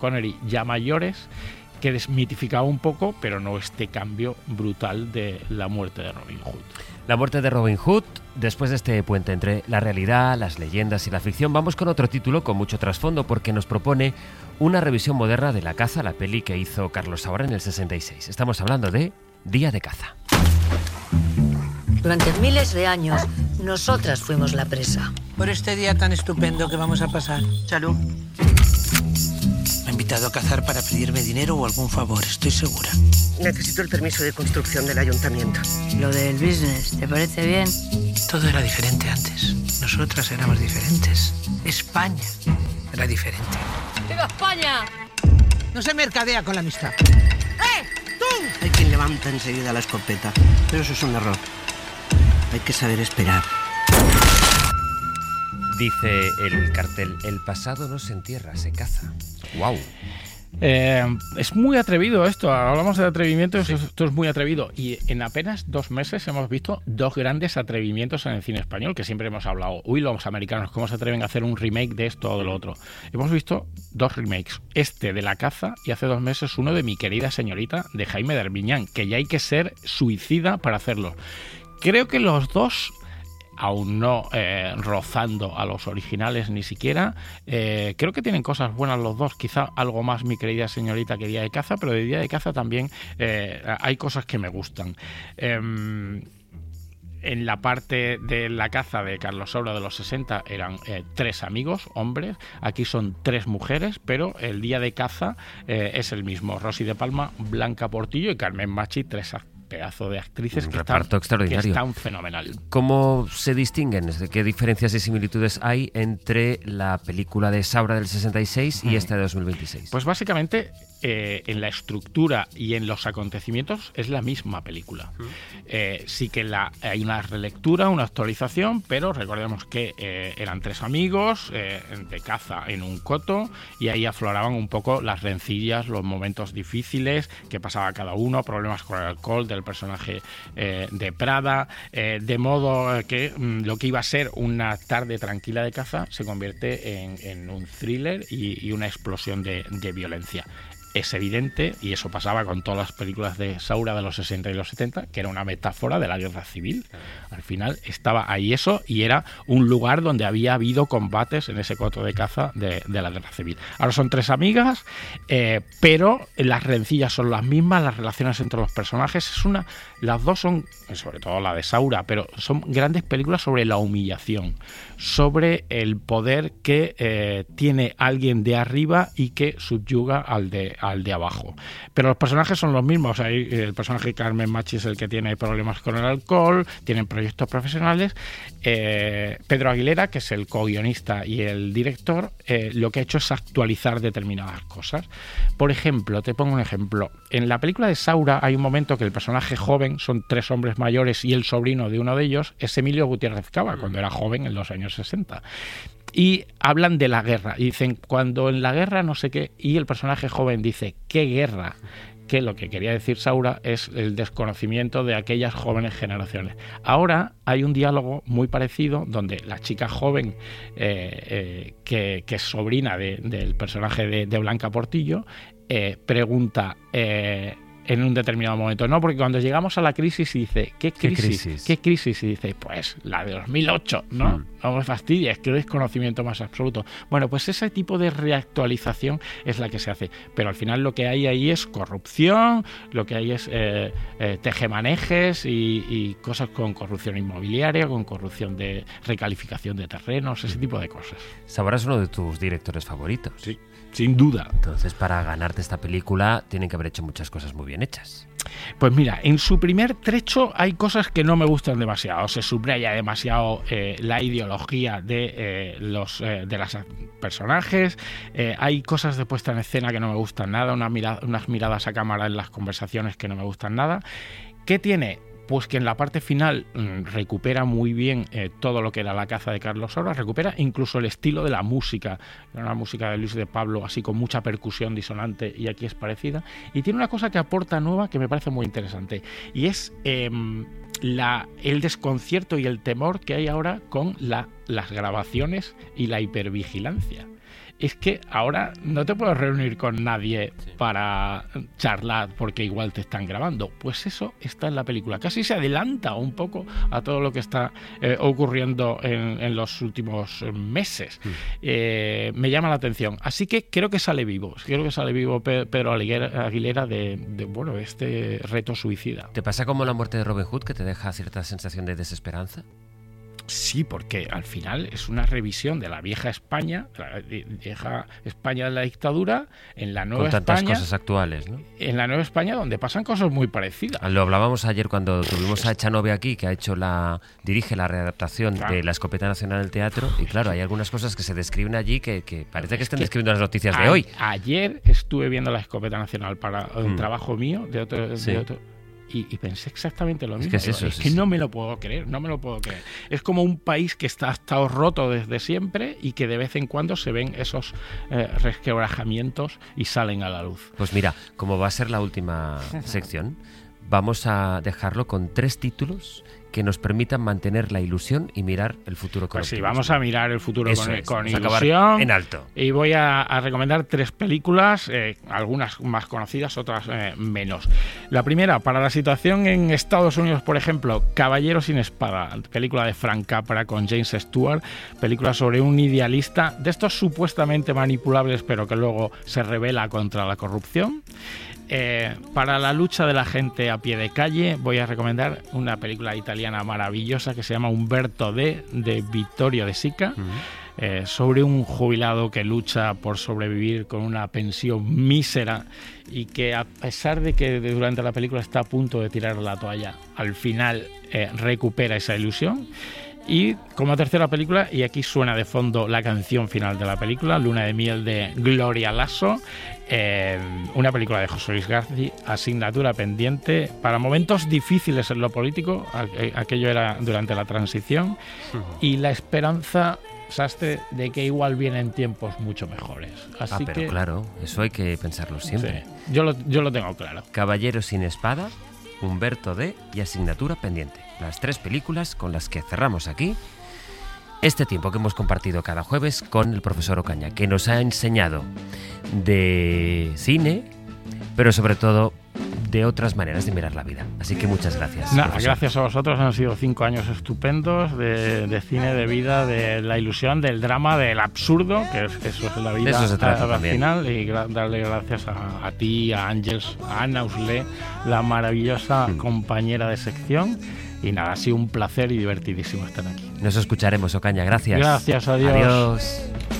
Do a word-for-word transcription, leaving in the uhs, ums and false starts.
Connery ya mayores, que desmitificaba un poco, pero no este cambio brutal de la muerte de Robin Hood. La muerte de Robin Hood. Después de este puente entre la realidad, las leyendas y la ficción, vamos con otro título con mucho trasfondo, porque nos propone una revisión moderna de La caza, la peli que hizo Carlos Saura en el sesenta y seis. Estamos hablando de Día de caza. Durante miles de años, nosotras fuimos la presa. Por este día tan estupendo que vamos a pasar. Salud. Me ha invitado a cazar para pedirme dinero o algún favor, estoy segura. Necesito el permiso de construcción del ayuntamiento. Lo del business, ¿te parece bien? Todo era diferente antes. Nosotras éramos diferentes. España era diferente. ¡Viva España! No se mercadea con la amistad. ¡Eh! ¡Tú! Hay quien levanta enseguida la escopeta, pero eso es un error. Hay que saber esperar. Dice el cartel, el pasado no se entierra, se caza. ¡Wow! Eh, es muy atrevido esto, hablamos de atrevimientos, sí. Esto es muy atrevido, y en apenas dos meses hemos visto dos grandes atrevimientos en el cine español, que siempre hemos hablado, uy, los americanos, ¿cómo se atreven a hacer un remake de esto o de lo otro? Hemos visto dos remakes, este de La caza y hace dos meses uno de Mi querida señorita, de Jaime de Armiñán, que ya hay que ser suicida para hacerlo. Creo que los dos, aún no eh, rozando a los originales ni siquiera, eh, creo que tienen cosas buenas los dos, quizá algo más Mi querida señorita que Día de caza, pero de Día de caza también eh, hay cosas que me gustan. Eh, En la parte de La caza de Carlos Saura de los sesenta eran eh, tres amigos, hombres. Aquí son tres mujeres, pero el Día de caza eh, es el mismo. Rosy de Palma, Blanca Portillo y Carmen Machi, tres pedazo de actrices un que reparto están, extraordinario. que están fenomenal. ¿Cómo se distinguen? ¿Qué diferencias y similitudes hay entre la película de Saura del sesenta y seis y mm. esta de dos mil veintiséis? Pues básicamente eh, en la estructura y en los acontecimientos es la misma película. Mm. Eh, sí que la, hay una relectura, una actualización, pero recordemos que eh, eran tres amigos eh, de caza en un coto y ahí afloraban un poco las rencillas, los momentos difíciles que pasaba cada uno, problemas con el alcohol del personaje eh, de Prada, eh, de modo que mm, lo que iba a ser una tarde tranquila de caza se convierte en, en un thriller y, y una explosión de, de violencia. Es evidente, y eso pasaba con todas las películas de Saura de los sesenta y los setenta, que era una metáfora de la guerra civil. Al final estaba ahí eso y era un lugar donde había habido combates en ese coto de caza de, de la guerra civil. Ahora son tres amigas, eh, pero las rencillas son las mismas, las relaciones entre los personajes. Es una, las dos son, sobre todo la de Saura, pero son grandes películas sobre la humillación, sobre el poder que eh, tiene alguien de arriba y que subyuga al de al de abajo. Pero los personajes son los mismos. O sea, el personaje de Carmen Machi es el que tiene problemas con el alcohol, tienen proyectos profesionales. Eh, Pedro Aguilera, que es el co-guionista y el director, eh, lo que ha hecho es actualizar determinadas cosas. Por ejemplo, te pongo un ejemplo. En la película de Saura hay un momento que el personaje joven, son tres hombres mayores y el sobrino de uno de ellos es Emilio Gutiérrez Cava, cuando era joven en los años sesenta. Y hablan de la guerra y dicen, cuando en la guerra no sé qué, y el personaje joven dice, ¿qué guerra? Que lo que quería decir Saura es el desconocimiento de aquellas jóvenes generaciones. Ahora hay un diálogo muy parecido donde la chica joven, eh, eh, que, que es sobrina de, del personaje de, de Blanca Portillo, eh, pregunta... Eh, en un determinado momento, no, porque cuando llegamos a la crisis y dice, ¿qué crisis? ¿Qué crisis? ¿Qué crisis? Y dice, pues la de dos mil ocho, ¿no? Mm. No me fastidies, que desconocimiento más absoluto. Bueno, pues ese tipo de reactualización es la que se hace, pero al final lo que hay ahí es corrupción, lo que hay es eh, eh, tejemanejes y, y cosas con corrupción inmobiliaria, con corrupción de recalificación de terrenos, ese tipo de cosas. Saura es uno de tus directores favoritos. Sí. Sin duda. Entonces, para ganarte esta película, tienen que haber hecho muchas cosas muy bien hechas. Pues mira, en su primer trecho hay cosas que no me gustan demasiado. Se subraya demasiado eh, la ideología de eh, los eh, de los personajes. Eh, hay cosas de puesta en escena que no me gustan nada. Una mirada, unas miradas a cámara en las conversaciones que no me gustan nada. ¿Qué tiene? Pues que en la parte final mmm, recupera muy bien eh, todo lo que era La caza de Carlos Saura, recupera incluso el estilo de la música, era una música de Luis de Pablo, así con mucha percusión disonante, y aquí es parecida, y tiene una cosa que aporta nueva que me parece muy interesante, y es eh, la, el desconcierto y el temor que hay ahora con la, las grabaciones y la hipervigilancia. es que ahora no te puedes reunir con nadie sí. para charlar porque igual te están grabando. Pues eso está en la película. Casi se adelanta un poco a todo lo que está eh, ocurriendo en, en los últimos meses. Mm. Eh, me llama la atención. Así que creo que sale vivo. Creo que sale vivo Pedro Aguilera de, de bueno, este reto suicida. ¿Te pasa como la muerte de Robin Hood, que te deja cierta sensación de desesperanza? Sí, porque al final es una revisión de la vieja España, la vieja España de la dictadura, en la nueva España. Con tantas España, cosas actuales, ¿no? En la nueva España donde pasan cosas muy parecidas. Lo hablábamos ayer cuando tuvimos a Echanove aquí, que ha hecho la dirige la readaptación claro. de La Escopeta Nacional del Teatro, y claro, hay algunas cosas que se describen allí que, que parece que están que describiendo las noticias a, de hoy. Ayer estuve viendo La Escopeta Nacional para un mm. trabajo mío de otro... Sí. De otro Y, y pensé exactamente lo mismo. Es que, es eso, es es que eso. no me lo puedo creer, no me lo puedo creer. Es como un país que está estado roto desde siempre y que de vez en cuando se ven esos eh, resquebrajamientos y salen a la luz. Pues mira, como va a ser la última sección, vamos a dejarlo con tres títulos que nos permitan mantener la ilusión y mirar el futuro con Pues sí, optimismo. vamos a mirar el futuro Eso con, es, con vamos a ilusión. acabar en alto. Y voy a, a recomendar tres películas, eh, algunas más conocidas, otras eh, menos. La primera, para la situación en Estados Unidos, por ejemplo, Caballero sin espada, película de Frank Capra con James Stewart, película sobre un idealista de estos supuestamente manipulables, pero que luego se rebela contra la corrupción. Eh, para la lucha de la gente a pie de calle voy a recomendar una película italiana maravillosa que se llama Umberto D, de Vittorio De Sica, uh-huh. eh, sobre un jubilado que lucha por sobrevivir con una pensión mísera y que, a pesar de que durante la película está a punto de tirar la toalla, al final eh, recupera esa ilusión. Y como tercera película, y aquí suena de fondo la canción final de la película, Luna de miel de Gloria Lasso, eh, una película de José Luis García, asignatura pendiente para momentos difíciles en lo político, aquello era durante la transición, uh-huh. y la esperanza, Sastre, de que igual vienen tiempos mucho mejores. Así ah, pero que, claro, eso hay que pensarlo siempre. Sí, yo, lo, yo lo tengo claro. Caballero sin espada, Umberto D y asignatura pendiente. Las tres películas con las que cerramos aquí este tiempo que hemos compartido cada jueves con el profesor Ocaña, que nos ha enseñado de cine, pero sobre todo de otras maneras de mirar la vida. Así que muchas gracias. Nada, gracias a vosotros. Han sido cinco años estupendos de, de cine, de vida, de la ilusión, del drama, del absurdo, que es, eso es la vida. Eso se trata al también. Final, y gra- darle gracias a, a ti, a Ángels, a Ana Usle, la maravillosa mm. compañera de sección. Y nada, ha sido un placer y divertidísimo estar aquí. Nos escucharemos, Ocaña. Gracias. Gracias, adiós. Adiós.